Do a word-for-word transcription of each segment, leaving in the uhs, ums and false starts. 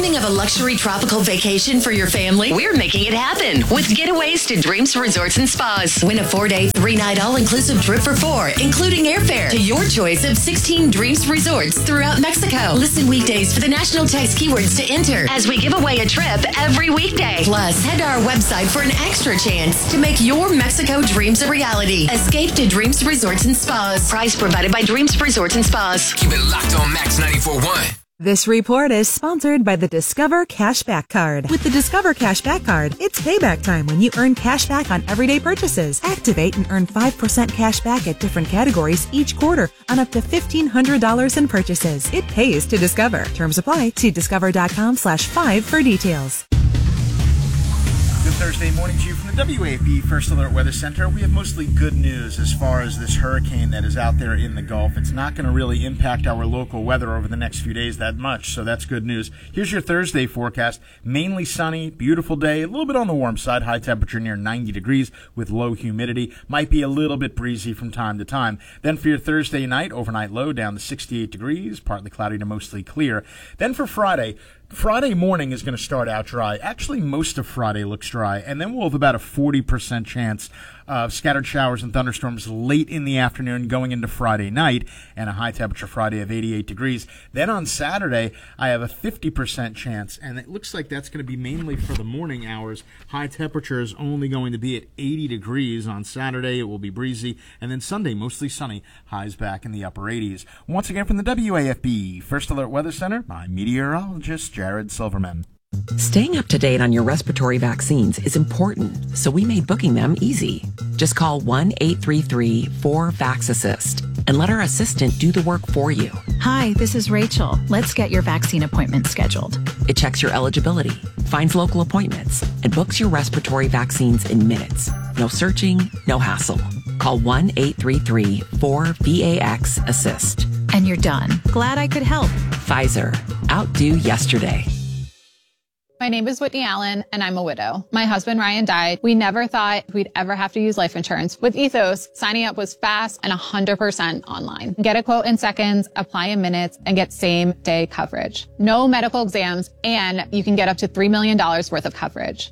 Dreaming of a luxury tropical vacation for your family? We're making it happen with Getaways to Dreams Resorts and Spas. Win a four-day, three-night all-inclusive trip for four, including airfare to your choice of sixteen Dreams Resorts throughout Mexico. Listen weekdays for the national text keywords to enter as we give away a trip every weekday. Plus, head to our website for an extra chance to make your Mexico dreams a reality. Escape to Dreams Resorts and Spas. Prize provided by Dreams Resorts and Spas. Keep it locked on Max ninety-four point one. This report is sponsored by the Discover Cashback Card. With the Discover Cashback Card, it's payback time when you earn cash back on everyday purchases. Activate and earn five percent cash back at different categories each quarter on up to fifteen hundred dollars in purchases. It pays to Discover. Terms apply. See discover.com slash five for details. Good Thursday morning to you from the W A F B First Alert Weather Center. We have mostly good news as far as this hurricane that is out there in the Gulf. It's not going to really impact our local weather over the next few days that much, so that's good news. Here's your Thursday forecast. Mainly sunny, beautiful day, a little bit on the warm side, high temperature near ninety degrees with low humidity. Might be a little bit breezy from time to time. Then for your Thursday night, overnight low down to sixty-eight degrees, partly cloudy to mostly clear. Then for Friday, Friday morning is going to start out dry. Actually, most of Friday looks dry, and then we'll have about a forty percent chance of scattered showers and thunderstorms late in the afternoon going into Friday night, and a high temperature Friday of eighty-eight degrees. Then on Saturday, I have a fifty percent chance, and it looks like that's going to be mainly for the morning hours. High temperature is only going to be at eighty degrees on Saturday. It will be breezy, and then Sunday, mostly sunny, highs back in the upper eighties. Once again from the W A F B First Alert Weather Center, I'm meteorologist Jared Silverman. Staying up to date on your respiratory vaccines is important, so we made booking them easy. Just call one eight three three four VAX-ASSIST and let our assistant do the work for you. Hi, this is Rachel. Let's get your vaccine appointment scheduled. It checks your eligibility, finds local appointments, and books your respiratory vaccines in minutes. No searching, no hassle. Call one eight three three four VAX-ASSIST. And you're done. Glad I could help. Pfizer. Outdo yesterday. My name is Whitney Allen, and I'm a widow. My husband, Ryan, died. We never thought we'd ever have to use life insurance. With Ethos, signing up was fast and one hundred percent online. Get a quote in seconds, apply in minutes, and get same-day coverage. No medical exams, and you can get up to three million dollars worth of coverage.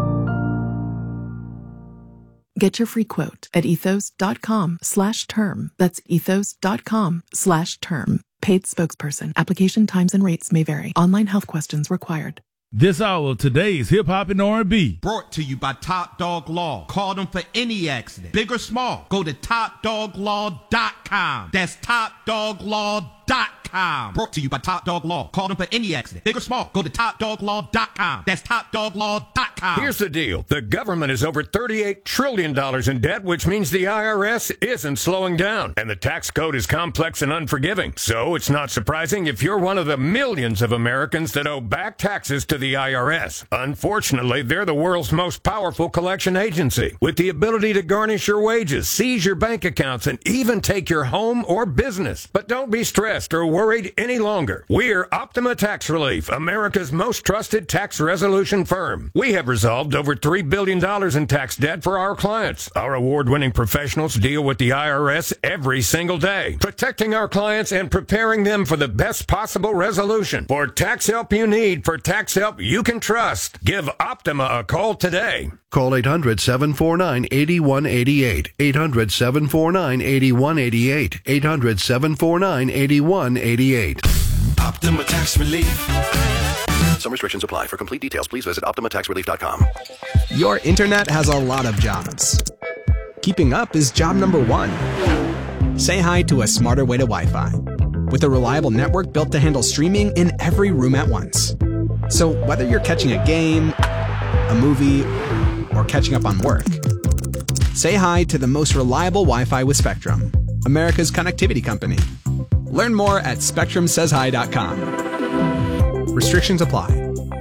Get your free quote at ethos.com slash term. That's ethos.com slash term. Paid spokesperson. Application times and rates may vary. Online health questions required. This hour of today's Hip Hop and R and B. Brought to you by Top Dog Law. Call them for any accident, big or small. Go to top dog law dot com. That's top dog law dot com. Brought to you by Top Dog Law. Call them for any accident, big or small. Go to top dog law dot com. That's top dog law dot com. Here's the deal. The government is over thirty-eight trillion dollars in debt, which means the I R S isn't slowing down. And the tax code is complex and unforgiving. So it's not surprising if you're one of the millions of Americans that owe back taxes to the I R S. Unfortunately, they're the world's most powerful collection agency, with the ability to garnish your wages, seize your bank accounts, and even take your home or business. But don't be stressed or worried any longer. We're Optima Tax Relief, America's most trusted tax resolution firm. We have resolved over three billion dollars in tax debt for our clients. Our award-winning professionals deal with the I R S every single day, protecting our clients and preparing them for the best possible resolution. For tax help you need, for tax help you can trust, give Optima a call today. Call eight hundred, seven four nine, eight one eight eight. eight hundred, seven four nine, eight one eight eight. eight hundred, seven four nine, eight one eight eight. Optima Tax Relief. Some restrictions apply. For complete details, please visit optima tax relief dot com. Your internet has a lot of jobs. Keeping up is job number one. Say hi to a smarter way to Wi-Fi. With a reliable network built to handle streaming in every room at once. So whether you're catching a game, a movie, or catching up on work, say hi to the most reliable Wi-Fi with Spectrum, America's connectivity company. Learn more at spectrum says hi dot com. Restrictions apply.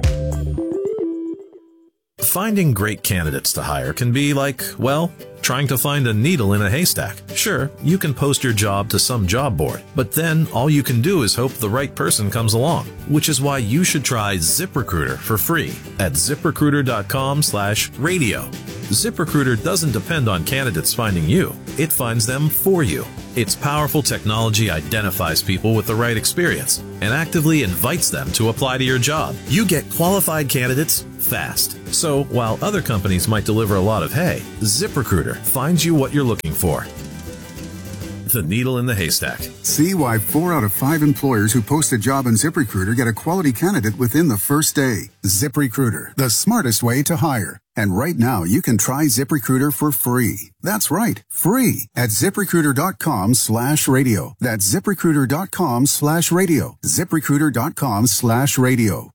Finding great candidates to hire can be like, well, trying to find a needle in a haystack. Sure, you can post your job to some job board, but then all you can do is hope the right person comes along, which is why you should try ZipRecruiter for free at ziprecruiter.com slash radio. ZipRecruiter doesn't depend on candidates finding you. It finds them for you. Its powerful technology identifies people with the right experience and actively invites them to apply to your job. You get qualified candidates fast. So while other companies might deliver a lot of hay, ZipRecruiter finds you what you're looking for. The needle in the haystack. See why four out of five employers who post a job on ZipRecruiter get a quality candidate within the first day. ZipRecruiter, the smartest way to hire. And right now, you can try ZipRecruiter for free. That's right, free at ZipRecruiter.com slash radio. That's ZipRecruiter.com slash radio. ZipRecruiter.com slash radio.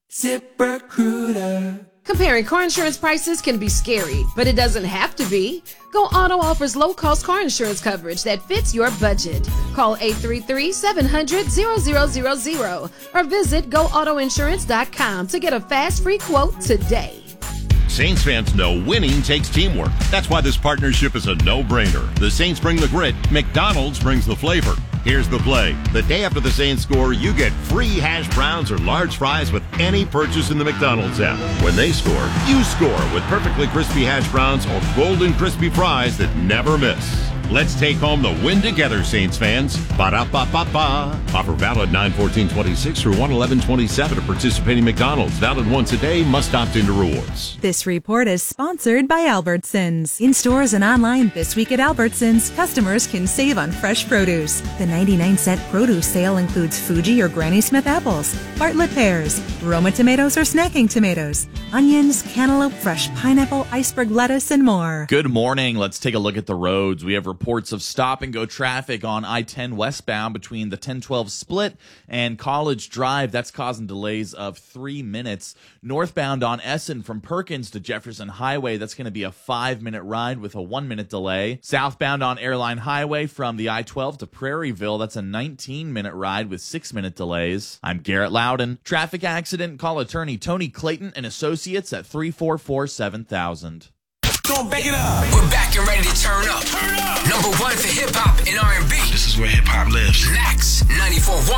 ZipRecruiter. Comparing car insurance prices can be scary, but it doesn't have to be. Go Auto offers low-cost car insurance coverage that fits your budget. Call eight three three, seven hundred, zero zero zero zero or visit go auto insurance dot com to get a fast free quote today. Saints fans know winning takes teamwork. That's why this partnership is a no-brainer. The Saints bring the grit, McDonald's brings the flavor. Here's the play. The day after the Saints score, you get free hash browns or large fries with any purchase in the McDonald's app. When they score, you score with perfectly crispy hash browns or golden crispy fries that never miss. Let's take home the win together, Saints fans. Ba-da-ba-ba-ba. Offer valid nine fourteen twenty-six through one eleven twenty-seven at participating McDonald's. Valid once a day. Must opt into rewards. This report is sponsored by Albertsons. In stores and online this week at Albertsons, customers can save on fresh produce. The ninety-nine cent produce sale includes Fuji or Granny Smith apples, Bartlett pears, Roma tomatoes or snacking tomatoes, onions, cantaloupe, fresh pineapple, iceberg lettuce, and more. Good morning. Let's take a look at the roads. We have reports of stop-and-go traffic on I ten westbound between the ten twelve split and College Drive. That's causing delays of three minutes. Northbound on Essen from Perkins to Jefferson Highway, that's going to be a five-minute ride with a one-minute delay. Southbound on Airline Highway from the I twelve to Prairieville, that's a nineteen-minute ride with six-minute delays. I'm Garrett Loudon. Traffic accident, call attorney Tony Clayton and Associates at three four four, seven thousand. Don't back it up. We're back and ready to turn up. Turn up. Number one for hip hop and R and B. This is where hip hop lives. Max ninety-four point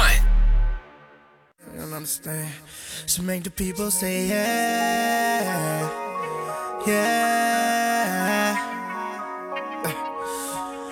one. I don't understand. So make the people say yeah, yeah.